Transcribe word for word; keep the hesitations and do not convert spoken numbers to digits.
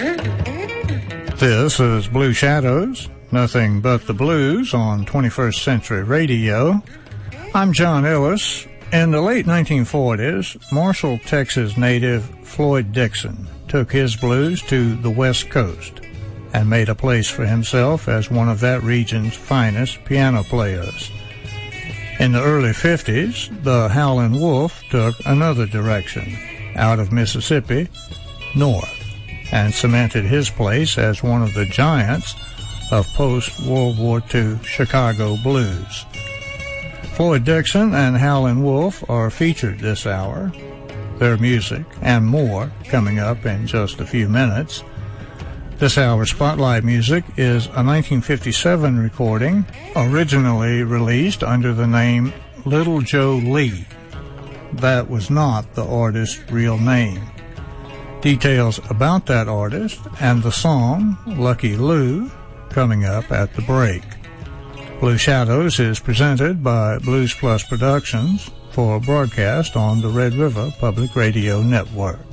This is Blue Shadows, nothing but the blues on twenty-first Century Radio. I'm John Ellis. In the late nineteen forties, Marshall, Texas native Floyd Dixon took his blues to the West Coast and made a place for himself as one of that region's finest piano players. In the early fifties, the Howlin' Wolf took another direction, out of Mississippi, north, and cemented his place as one of the giants of post-World War Two Chicago blues. Floyd Dixon and Howlin' Wolf are featured this hour. Their music and more coming up in just a few minutes. This hour's spotlight music is a nineteen fifty-seven recording, originally released under the name Little Joe Lee. That was not the artist's real name. Details about that artist and the song, Lucky Lou, coming up at the break. Blue Shadows is presented by Blues Plus Productions for broadcast on the Red River Public Radio Network.